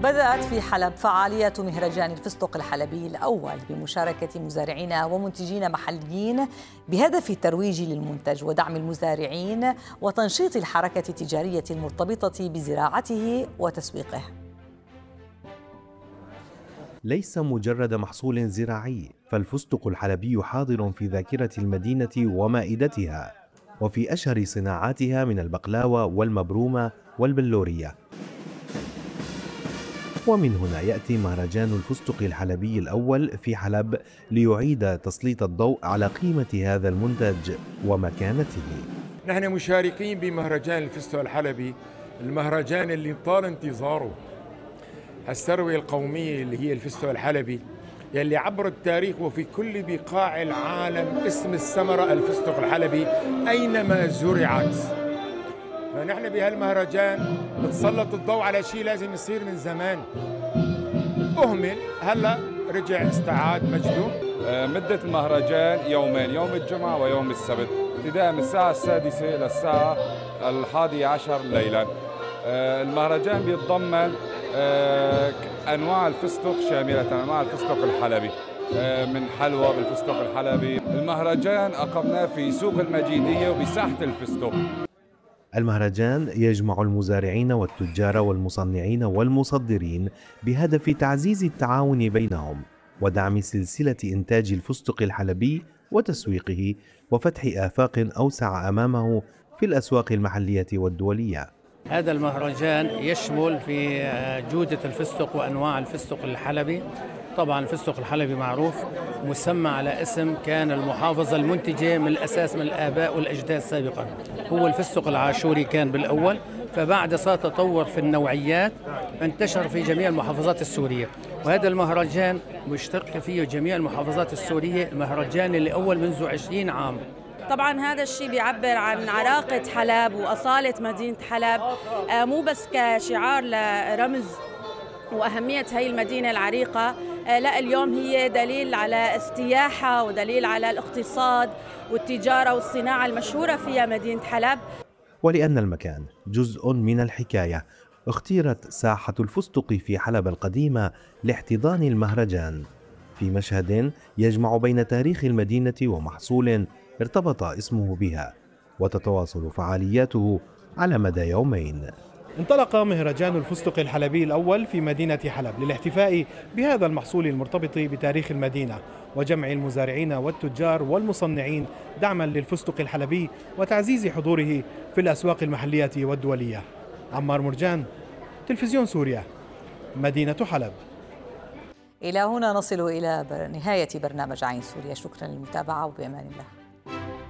بدأت في حلب فعاليات مهرجان الفستق الحلبي الأول بمشاركة مزارعين ومنتجين محليين بهدف الترويج للمنتج ودعم المزارعين وتنشيط الحركة التجارية المرتبطة بزراعته وتسويقه. ليس مجرد محصول زراعي، فالفستق الحلبي حاضر في ذاكرة المدينة ومائدتها، وفي أشهر صناعاتها من البقلاوة والمبرومة والبلورية. ومن هنا يأتي مهرجان الفستق الحلبي الأول في حلب ليعيد تسليط الضوء على قيمة هذا المنتج ومكانته. نحن مشاركين بمهرجان الفستق الحلبي، المهرجان اللي طال انتظاره، الثروة القومية اللي هي الفستق الحلبي يلي عبر التاريخ وفي كل بقاع العالم اسم الثمرة الفستق الحلبي أينما زرعت. فنحن بهالمهرجان بتسلط الضوء على شيء لازم يصير من زمان، أهمل، هلا رجع استعاد مجده. مدة المهرجان يومين، يوم الجمعة ويوم السبت، ابتداء من الساعة 6 للساعة 11 ليلا. المهرجان بيتضمن أنواع الفستق شاملة، أنواع الفستق الحلبي، من حلوى بالفستق الحلبي. المهرجان أقمناه في سوق المجيدية وبساحة الفستق. المهرجان يجمع المزارعين والتجار والمصنعين والمصدرين بهدف تعزيز التعاون بينهم ودعم سلسلة إنتاج الفستق الحلبي وتسويقه وفتح آفاق أوسع أمامه في الأسواق المحلية والدولية. هذا المهرجان يشمل في جودة الفستق وأنواع الفستق الحلبي. طبعا الفستق الحلبي معروف مسمى على اسم كان المحافظة المنتجة من الأساس من الآباء والأجداد سابقا، هو الفستق العاشوري كان بالأول، فبعد صار تطور في النوعيات انتشر في جميع المحافظات السورية، وهذا المهرجان مشترك فيه جميع المحافظات السورية، المهرجان اللي أول منذ 20 عام. طبعا هذا الشيء بيعبر عن عراقة حلب وأصالة مدينة حلب، مو بس كشعار لرمز وأهمية هي المدينة العريقة، لا اليوم هي دليل على السياحة ودليل على الاقتصاد والتجارة والصناعة المشهورة فيها مدينة حلب. ولأن المكان جزء من الحكاية، اختيرت ساحة الفستق في حلب القديمة لاحتضان المهرجان في مشهد يجمع بين تاريخ المدينة ومحصول ارتبط اسمه بها، وتتواصل فعالياته على مدى يومين. انطلق مهرجان الفستق الحلبي الأول في مدينة حلب للاحتفاء بهذا المحصول المرتبط بتاريخ المدينة وجمع المزارعين والتجار والمصنعين دعما للفستق الحلبي وتعزيز حضوره في الأسواق المحلية والدولية. عمار مرجان، تلفزيون سوريا، مدينة حلب. إلى هنا نصل إلى نهاية برنامج عين سوريا، شكرا للمتابعة وبأمان الله.